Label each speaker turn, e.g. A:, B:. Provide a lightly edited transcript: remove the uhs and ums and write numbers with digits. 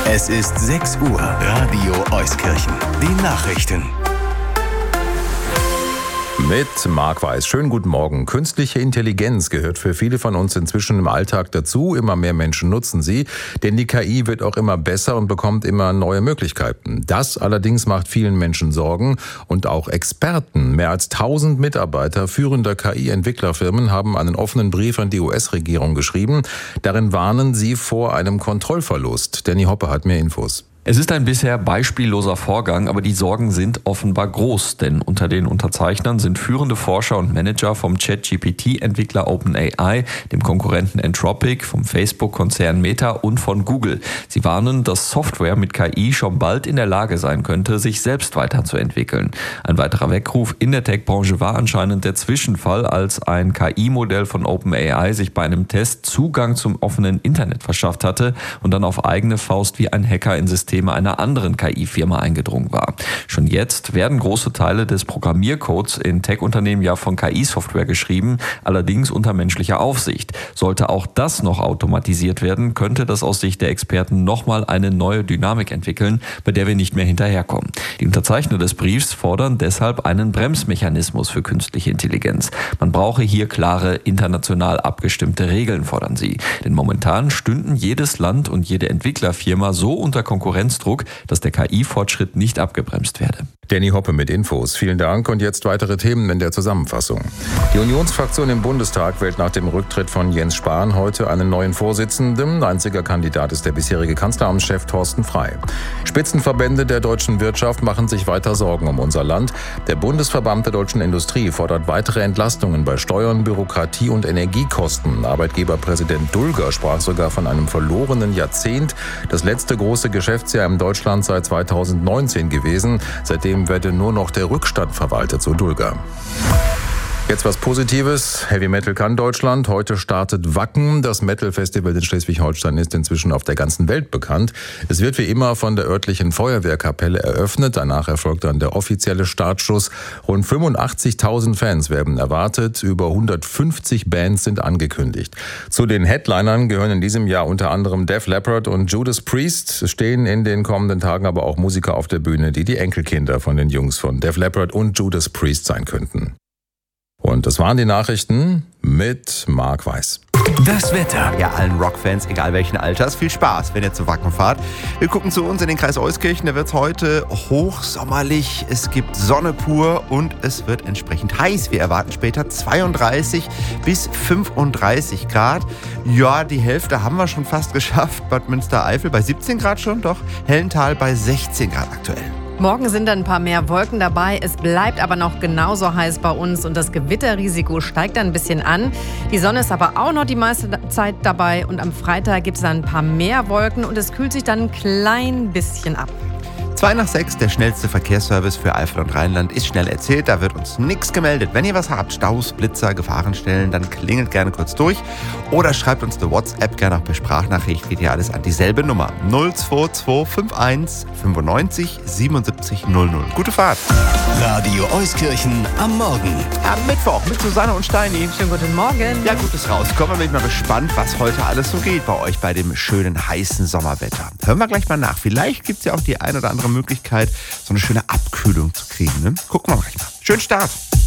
A: Es ist 6 Uhr. Radio Euskirchen. Die Nachrichten.
B: Mit Marc Weiß. Schönen guten Morgen. Künstliche Intelligenz gehört für viele von uns inzwischen im Alltag dazu. Immer mehr Menschen nutzen sie, denn die KI wird auch immer besser und bekommt immer neue Möglichkeiten. Das allerdings macht vielen Menschen Sorgen und auch Experten. Mehr als 1000 Mitarbeiter führender KI-Entwicklerfirmen haben einen offenen Brief an die US-Regierung geschrieben. Darin warnen sie vor einem Kontrollverlust. Danny Hoppe hat mehr Infos.
C: Es ist ein bisher beispielloser Vorgang, aber die Sorgen sind offenbar groß, denn unter den Unterzeichnern sind führende Forscher und Manager vom ChatGPT-Entwickler OpenAI, dem Konkurrenten Anthropic, vom Facebook-Konzern Meta und von Google. Sie warnen, dass Software mit KI schon bald in der Lage sein könnte, sich selbst weiterzuentwickeln. Ein weiterer Weckruf in der Tech-Branche war anscheinend der Zwischenfall, als ein KI-Modell von OpenAI sich bei einem Test Zugang zum offenen Internet verschafft hatte und dann auf eigene Faust wie ein Hacker in Systeme einer anderen KI-Firma eingedrungen war. Schon jetzt werden große Teile des Programmiercodes in Tech-Unternehmen ja von KI-Software geschrieben, allerdings unter menschlicher Aufsicht. Sollte auch das noch automatisiert werden, könnte das aus Sicht der Experten nochmal eine neue Dynamik entwickeln, bei der wir nicht mehr hinterherkommen. Die Unterzeichner des Briefs fordern deshalb einen Bremsmechanismus für künstliche Intelligenz. Man brauche hier klare, international abgestimmte Regeln, fordern sie. Denn momentan stünden jedes Land und jede Entwicklerfirma so unter Konkurrenzdruck, dass der KI-Fortschritt nicht abgebremst werde.
B: Danny Hoppe mit Infos. Vielen Dank und jetzt weitere Themen in der Zusammenfassung. Die Unionsfraktion im Bundestag wählt nach dem Rücktritt von Jens Spahn heute einen neuen Vorsitzenden. Einziger Kandidat ist der bisherige Kanzleramtschef Thorsten Frey. Spitzenverbände der deutschen Wirtschaft machen sich weiter Sorgen um unser Land. Der Bundesverband der deutschen Industrie fordert weitere Entlastungen bei Steuern, Bürokratie und Energiekosten. Arbeitgeberpräsident Dulger sprach sogar von einem verlorenen Jahrzehnt. Das letzte große Geschäftsjahr in Deutschland seit 2019 gewesen. Seitdem werde nur noch der Rückstand verwaltet, so Dulger. Jetzt was Positives. Heavy Metal kann Deutschland. Heute startet Wacken. Das Metal-Festival in Schleswig-Holstein ist inzwischen auf der ganzen Welt bekannt. Es wird wie immer von der örtlichen Feuerwehrkapelle eröffnet. Danach erfolgt dann der offizielle Startschuss. Rund 85.000 Fans werden erwartet. Über 150 Bands sind angekündigt. Zu den Headlinern gehören in diesem Jahr unter anderem Def Leppard und Judas Priest. Es stehen in den kommenden Tagen aber auch Musiker auf der Bühne, die die Enkelkinder von den Jungs von Def Leppard und Judas Priest sein könnten. Und das waren die Nachrichten mit Marc Weiß.
A: Das Wetter.
D: Ja, allen Rockfans, egal welchen Alters, viel Spaß, wenn ihr zu Wacken fahrt. Wir gucken zu uns in den Kreis Euskirchen, da wird es heute hochsommerlich, es gibt Sonne pur und es wird entsprechend heiß. Wir erwarten später 32 bis 35 Grad. Ja, die Hälfte haben wir schon fast geschafft. Bad Münstereifel bei 17 Grad schon, doch Hellental bei 16 Grad aktuell.
E: Morgen sind dann ein paar mehr Wolken dabei. Es bleibt aber noch genauso heiß bei uns und das Gewitterrisiko steigt dann ein bisschen an. Die Sonne ist aber auch noch die meiste Zeit dabei und am Freitag gibt es dann ein paar mehr Wolken und es kühlt sich dann ein klein bisschen ab.
D: 2 nach 6, der schnellste Verkehrsservice für Eifel und Rheinland ist schnell erzählt. Da wird uns nichts gemeldet. Wenn ihr was habt, Staus, Blitzer, Gefahrenstellen, dann klingelt gerne kurz durch oder schreibt uns eine WhatsApp, gerne auch per Sprachnachricht. Geht ja alles an dieselbe Nummer 02251 95 77 00. Gute Fahrt.
A: Radio Euskirchen am Morgen.
D: Am Mittwoch mit Susanne und Steini.
E: Schönen guten Morgen.
D: Ja, Gutes rauskommen. Bin ich mal gespannt, was heute alles so geht bei euch bei dem schönen, heißen Sommerwetter. Hören wir gleich mal nach. Vielleicht gibt es ja auch die ein oder andere Möglichkeit, so eine schöne Abkühlung zu kriegen. Ne? Gucken wir gleich mal. Schönen Start.